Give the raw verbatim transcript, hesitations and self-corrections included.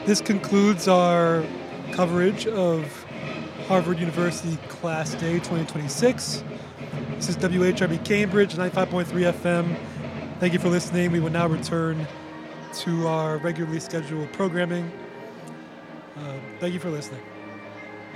This concludes our coverage of Harvard University Class Day twenty twenty-six. This is W H R B Cambridge, ninety-five point three F M. Thank you for listening. We will now return to our regularly scheduled programming. Uh, thank you for listening.